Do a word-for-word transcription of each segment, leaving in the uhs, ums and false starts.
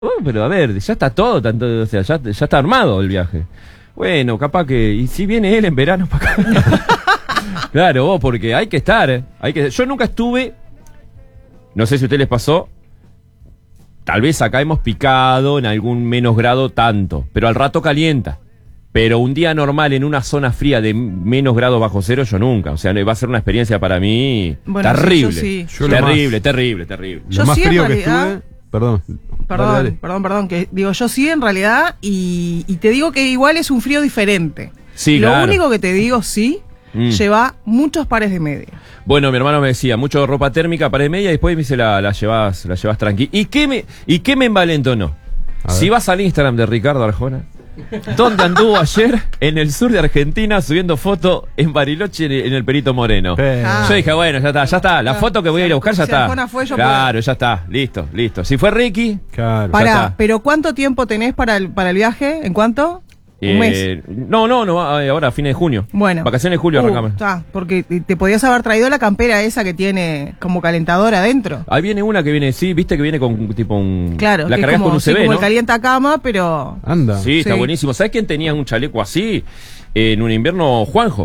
Oh, pero a ver, ya está todo, tanto, o sea, ya, ya está armado el viaje. Bueno, capaz que... ¿Y si viene él en verano para acá? Claro, vos, porque hay que estar, ¿eh? Hay que, yo nunca estuve... No sé si a ustedes les pasó... Tal vez acá hemos picado en algún menos grado tanto, pero al rato calienta. Pero un día normal en una zona fría de menos grados bajo cero, yo nunca. O sea, va a ser una experiencia para mí bueno, terrible. Sí, sí. terrible, más, terrible, terrible. Yo Lo más sí, frío realidad, que estuve... Perdón. Perdón, dale, dale. perdón, perdón. Que digo, yo sí en realidad, y, y te digo que igual es un frío diferente. Sí, Lo claro. único que te digo, sí, mm. lleva muchos pares de media. Bueno, mi hermano me decía, mucho ropa térmica, pares de media, y después me dice, la, la llevas, la llevas tranqui. ¿Y qué me, y qué me envalentonó? Si vas al Instagram de Ricardo Arjona, ¿dónde anduvo ayer? En el sur de Argentina subiendo foto en Bariloche en el, en el Perito Moreno. Ah. Yo dije, bueno, ya está, ya está. La foto que voy a ir a buscar ya si está. Arjona fue, yo claro, puedo. ya está, listo, listo. Si fue Ricky, Claro. Pará, pero ¿cuánto tiempo tenés para el, para el viaje? ¿En cuánto? Eh, Un mes. No, no, no, ahora a fines de junio. Bueno. Vacaciones de julio uh, arrancamos. Está, porque te podías haber traído la campera esa que tiene como calentador adentro. Ahí viene una que viene, sí, viste que viene con tipo un... Claro, la que cargas como, con un sí, C B, como ¿no? el calientacama, pero... Anda. Sí, está Sí. buenísimo. ¿Sabes quién tenía un chaleco así en un invierno? Juanjo.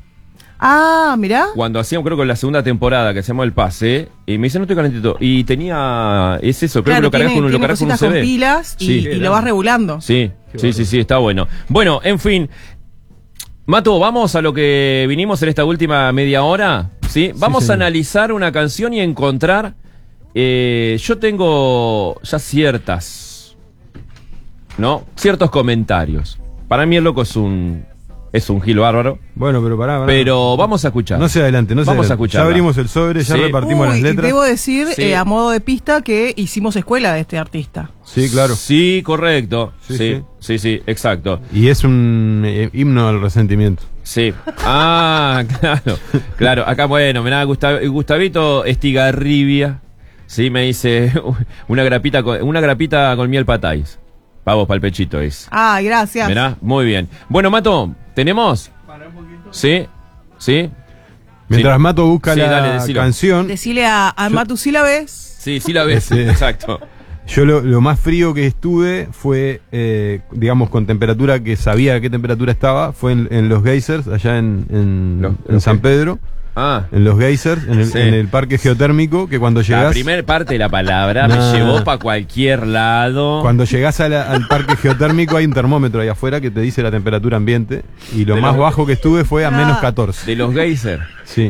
Ah, mirá. Cuando hacíamos, creo que en la segunda temporada que hacemos el pase, y me dice, no estoy calentito. Y tenía, es eso, creo Claro, que lo cargas tiene, con, un- lo tiene cargas con un cositas C B. con pilas y, Sí. y lo vas regulando. Sí, sí, sí, sí, está bueno. Bueno, en fin. Mato, vamos a lo que vinimos en esta última media hora. ¿Sí? Vamos señor. a analizar una canción y encontrar... Eh, yo tengo ya ciertas... ¿No? Ciertos comentarios. Para mí el loco es un... Es un gil bárbaro. Bueno, pero pará, pará. Pero vamos a escuchar. No se adelante, no se Vamos a adelante. escucharla. Ya abrimos el sobre, ya Sí. repartimos Uy, las letras. debo decir, Sí. eh, a modo de pista, que hicimos escuela de este artista. Sí, claro. Sí, correcto. Sí, Sí, sí, sí, sí, exacto. Y es un eh, himno al resentimiento. Sí. Ah, claro. Claro, acá, bueno, mirá, Gustav- Gustavito Estigarribia. Sí, me dice una grapita con, una grapita con miel patáis. Pavos pa'l pechito es. Ah, gracias. Mirá, muy bien. Bueno, Mato, ¿tenemos? Sí, sí. Mientras Sí. Mato busca Sí, la dale, decilo. canción, Decile a, a Matusílabes. Sí, sí la ves. Sí. Exacto. yo lo, lo más frío que estuve fue, eh, digamos, con temperatura que sabía a qué temperatura estaba, fue en, en los geysers, allá en, en, Los- en los San qué? Pedro, Ah. en los geysers, en el, Sí. en el parque geotérmico, que cuando La llegás... primera parte de la palabra No. me llevó para cualquier lado. Cuando llegás a la- al parque geotérmico hay un termómetro ahí afuera que te dice la temperatura ambiente y lo De más los- bajo que estuve fue a Ah. menos catorce. De los geysers. Sí,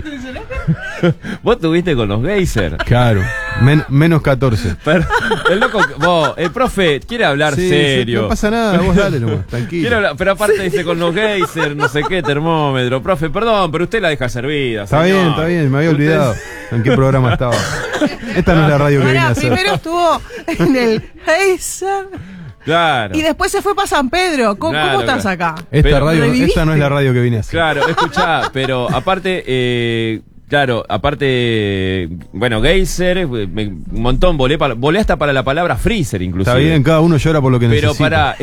Vos tuviste con los geysers. claro, Men- menos catorce. Pero el loco, vos, el profe quiere hablar Sí, serio. sí, no pasa nada, vos dale nomás, tranquilo. Quiere hablar, pero aparte dice con los geysers, no sé qué, termómetro. Profe, perdón, pero usted la deja servida. Está señor. bien, está bien, me había Usted- olvidado en qué programa estaba. Esta no es la radio que vine a Pará, hacer. primero estuvo en el Heiser Claro. y después se fue para San Pedro. ¿Cómo, Claro, cómo estás claro. acá? Esta Pero- radio, ¿reviviste? esta no es la radio que vine a hacer. Claro, escuchá, pero aparte, eh, claro, aparte, bueno, geyser, me- un montón, volé, para, volé hasta para la palabra freezer, inclusive. Está bien, cada uno llora por lo que Pero necesita.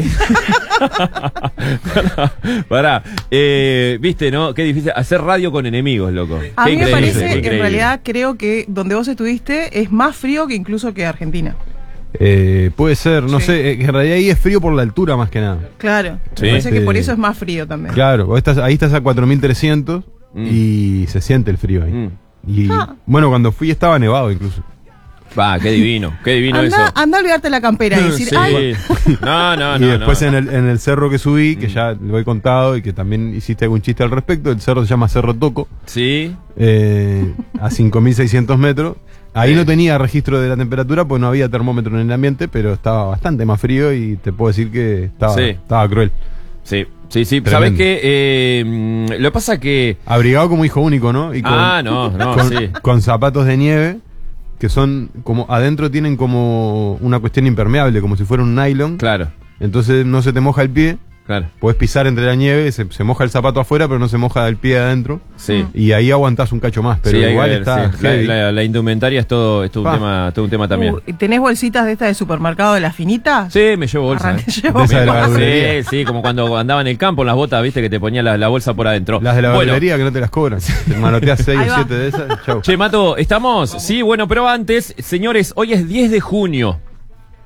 pará. pará, pará. Eh, viste, ¿no? Qué difícil. Hacer radio con enemigos, loco. A Qué mí me increíble, parece, qué en increíble. realidad, creo que donde vos estuviste es más frío que incluso que Argentina. Eh, puede ser, no Sí. sé, eh, en realidad ahí es frío por la altura más que nada. Claro. Sí. Me parece que Sí. por eso es más frío también. Claro, vos estás, ahí estás a cuatro mil trescientos Mm. y se siente el frío ahí. Mm. Y Ah. bueno, cuando fui estaba nevado incluso. Va, qué divino, qué divino Anda, eso. anda a olvidarte la campera y decir, Sí. ay, No, no, y no. después no. En, el, en el cerro que subí, Mm. que ya lo he contado y que también hiciste algún chiste al respecto, el cerro se llama Cerro Toco, Sí. eh, a cinco mil seiscientos metros. Ahí Sí. no tenía registro de la temperatura, pues no había termómetro en el ambiente, pero estaba bastante más frío y te puedo decir que estaba, Sí. estaba cruel. Sí, sí, sí. Tremendo. ¿Sabés qué? Eh, mm, lo que pasa que... Abrigado como hijo único, ¿no? Y con, Ah, no, no, con, sí. con zapatos de nieve, que son como, adentro tienen como una cuestión impermeable, como si fuera un nylon. Claro, Entonces no se te moja el pie, claro. podés pisar entre la nieve, se, se moja el zapato afuera, pero no se moja el pie adentro. Sí. Y ahí aguantás un cacho más, pero Sí, hay que igual ver, está sí. la, heavy. la- la indumentaria es todo, es todo un Pa. tema, todo un tema también. uh, ¿tenés bolsitas de estas de supermercado de las finitas? Sí, me llevo bolsa. Arranqué, ¿eh? llevo De esa de la bolsas. verdulería. Sí, sí, como cuando andaba en el campo en las botas, viste, que te ponía la, la bolsa por adentro. Las de la Bueno, verdulería que no te las cobran. Te manoteas seis Ahí o va. siete de esas, chau. che, Mato, ¿estamos? Sí, bueno, pero antes, señores, hoy es diez de junio.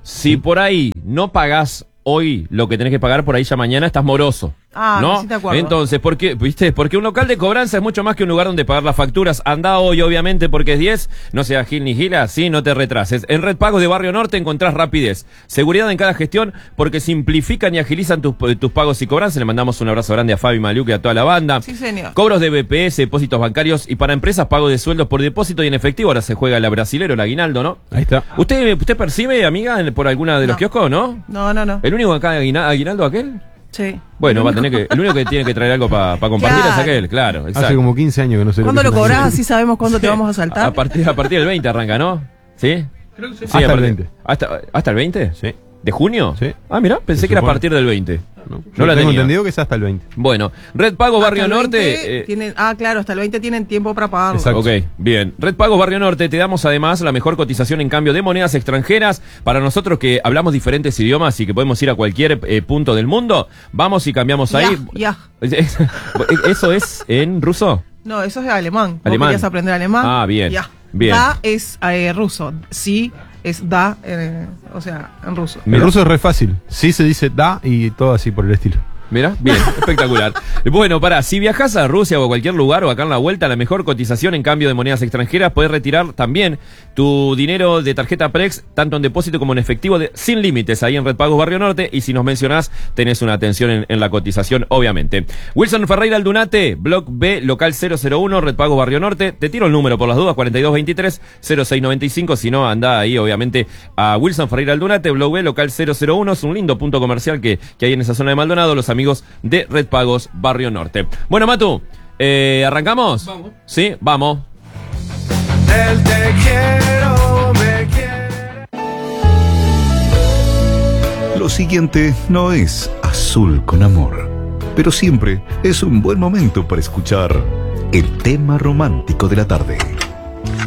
Si por ahí no pagás hoy lo que tenés que pagar, por ahí ya mañana estás moroso. Ah, ¿no? sí te acuerdo. Entonces, ¿por qué? ¿Viste? Porque un local de cobranza es mucho más que un lugar donde pagar las facturas. Anda hoy, obviamente, porque es diez. No sea Gil ni Gila, sí, no te retrases. En Red Pagos de Barrio Norte encontrás rapidez, seguridad en cada gestión, porque simplifican y agilizan tus, tus pagos y cobranzas. Le mandamos un abrazo grande a Fabi Maliuque y a toda la banda. Sí, señor. Cobros de B P S, depósitos bancarios y para empresas, pago de sueldos por depósito y en efectivo. Ahora se juega la brasilero, el aguinaldo, ¿no? Ahí está. ¿Usted, usted percibe, amiga, en- por alguna de los No. kioscos, no? No, no, no. ¿El único acá aguina- aguinaldo aquel? Sí. Bueno, va a tener que, el único que tiene que traer algo para compartir Claro. es aquel, claro, exacto. Hace como quince años que no sé ¿Cuándo que lo es una cobrás? aguinaldo. Así sabemos cuándo te vamos a saltar. A partir, a partir del veinte arranca, ¿no? ¿Sí? Creo que sí. Sí, Hasta a el partir- veinte. ¿Hasta, ¿Hasta el veinte? Sí. ¿De junio? Sí. Ah, mira, pensé Se que era a supone. partir del veinte. No, No Yo la tengo tenía. entendido que es hasta el veinte. Bueno, Red Pagos Barrio Hasta el Norte. veinte eh, tienen- ah, claro, hasta el veinte tienen tiempo para pagarlo. Exacto. Ok, bien. Red Pagos Barrio Norte, te damos además la mejor cotización en cambio de monedas extranjeras. Para nosotros que hablamos diferentes idiomas y que podemos ir a cualquier eh, punto del mundo, vamos y cambiamos Ya, ahí. ya. ¿Eso es en ruso? No, eso es alemán. ¿Vos Alemán. querías aprender alemán? Ah, bien. Ya. Bien. Da es eh, ruso. Sí es da, eh, o sea, en ruso. El Mira. ruso es re fácil. Sí se dice da y todo así por el estilo. Mira, bien, espectacular. Bueno, pará, si viajas a Rusia o a cualquier lugar o acá en la vuelta, la mejor cotización en cambio de monedas extranjeras, puedes retirar también tu dinero de tarjeta Prex, tanto en depósito como en efectivo, de, sin límites, ahí en Red Pagos Barrio Norte, y si nos mencionás, tenés una atención en, en la cotización, obviamente. Wilson Ferreira Aldunate, Block B, local cero cero uno, Red Pagos Barrio Norte, te tiro el número por las dudas, cuarenta y dos veintitrés, cero seis noventa y cinco, si no, anda ahí, obviamente, a Wilson Ferreira Aldunate, Block B, local cero cero uno, es un lindo punto comercial que, que hay en esa zona de Maldonado, los amigos de Red Pagos Barrio Norte. Bueno, Matu, eh, ¿arrancamos? Vamos. Sí, vamos. El te quiero, me quiere. Lo siguiente no es Azul con Amor, pero siempre es un buen momento para escuchar el tema romántico de la tarde.